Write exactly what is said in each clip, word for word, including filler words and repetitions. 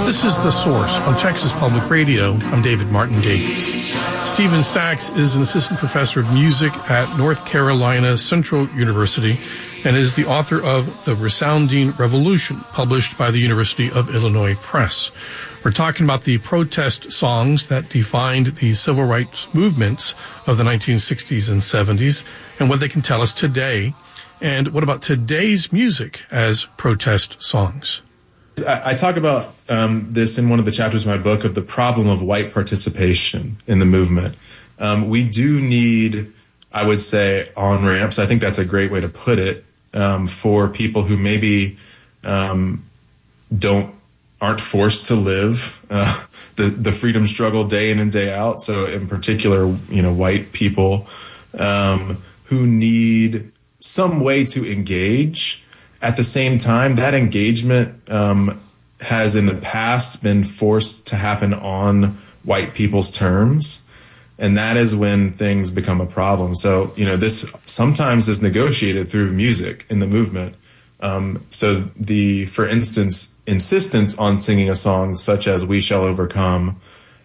This is The Source on Texas Public Radio. I'm David Martin Davies. Stephen Stacks is an assistant professor of music at North Carolina Central University and is the author of The Resounding Revolution, published by the University of Illinois Press. We're talking about the protest songs that defined the civil rights movements of the nineteen sixties and seventies and what they can tell us today. And what about today's music as protest songs? I, I talk about um, this in one of the chapters of my book of the problem of white participation in the movement. Um, we do need, I would say, on-ramps. I think that's a great way to put it, um, for people who maybe um, don't aren't forced to live uh, the the freedom struggle day in and day out. So, in particular, you know, white people um, who need some way to engage. At the same time, that engagement um, has in the past been forced to happen on white people's terms. And that is when things become a problem. So, you know, this sometimes is negotiated through music in the movement. Um, so the, for instance, insistence on singing a song such as We Shall Overcome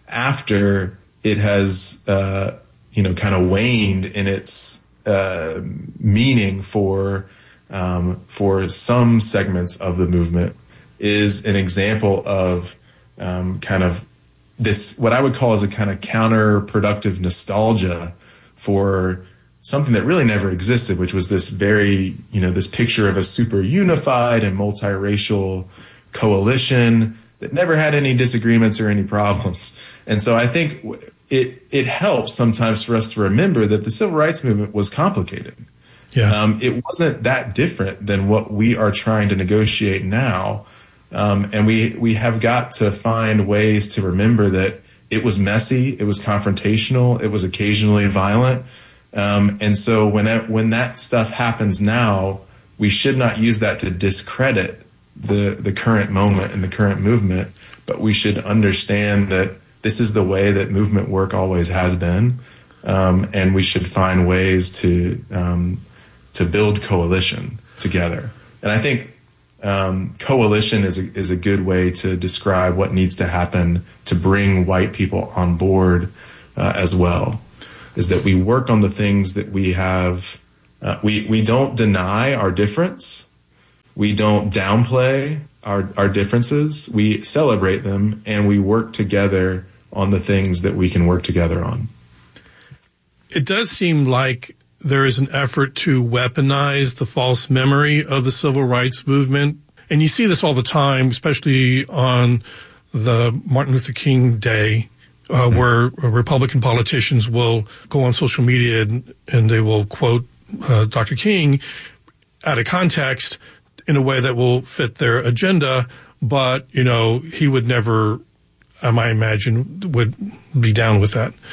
after it has, uh, you know, kind of waned in its uh, meaning for Um, for some segments of the movement is an example of um, kind of this, what I would call as a kind of counterproductive nostalgia for something that really never existed, which was this very, you know, this picture of a super unified and multiracial coalition that never had any disagreements or any problems. And so I think it, it helps sometimes for us to remember that the civil rights movement was complicated. Yeah. Um, it wasn't that different than what we are trying to negotiate now. Um, and we, we have got to find ways to remember that it was messy, it was confrontational, it was occasionally violent. Um, and so when, it, when that stuff happens now, we should not use that to discredit the, the current moment and the current movement, but we should understand that this is the way that movement work always has been. Um, and we should find ways to, um, to build coalition together. And I think um, coalition is a, is a good way to describe what needs to happen to bring white people on board uh, as well, is that we work on the things that we have. Uh, we, we don't deny our difference. We don't downplay our, our differences. We celebrate them, and we work together on the things that we can work together on. It does seem like there is an effort to weaponize the false memory of the civil rights movement. And you see this all the time, especially on the Martin Luther King Day, uh, mm-hmm. where Republican politicians will go on social media and, and they will quote uh, Doctor King out of context in a way that will fit their agenda. But, you know, he would never, um, I imagine, would be down with that.